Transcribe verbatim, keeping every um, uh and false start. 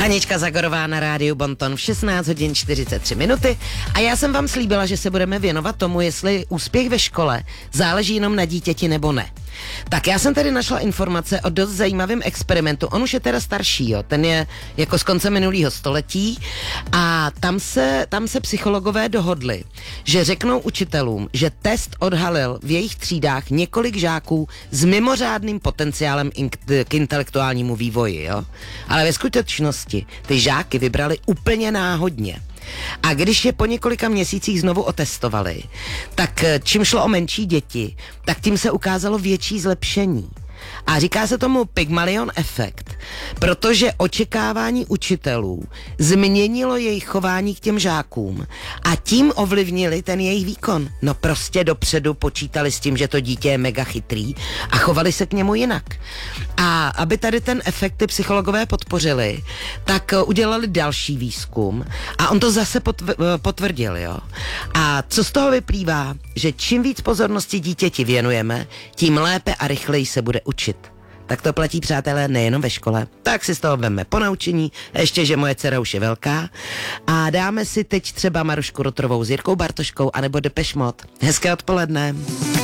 Anička Zagorová na rádiu Bonton v šestnáct hodin čtyřicet tři minuty a já jsem vám slíbila, že se budeme věnovat tomu, jestli úspěch ve škole záleží jenom na dítěti nebo ne. Tak já jsem tady našla informace o dost zajímavém experimentu. On už je teda starší, jo. Ten je jako z konce minulého století a tam se, tam se psychologové dohodli, že řeknou učitelům, že test odhalil v jejich třídách několik žáků s mimořádným potenciálem k intelektuálnímu vývoji, jo. Ale ve skutečnosti ty žáky vybrali úplně náhodně. A když je po několika měsících znovu otestovali, tak čím šlo o menší děti, tak tím se ukázalo větší zlepšení. A říká se tomu Pygmalion efekt, protože očekávání učitelů změnilo jejich chování k těm žákům a tím ovlivnili ten jejich výkon. No prostě dopředu počítali s tím, že to dítě je mega chytrý a chovali se k němu jinak. A aby tady ten efekt ty psychologové podpořili, tak udělali další výzkum a on to zase potvrdil, jo. A co z toho vyplývá? Že čím víc pozornosti dítěti věnujeme, tím lépe a rychleji se bude učit. Tak to platí, přátelé, nejenom ve škole. Tak si z toho veme ponaučení, ještě, že moje dcera už je velká. A dáme si teď třeba Marušku Rotrovou s Jirkou Bartoškou anebo Depeche Mode. Hezké odpoledne.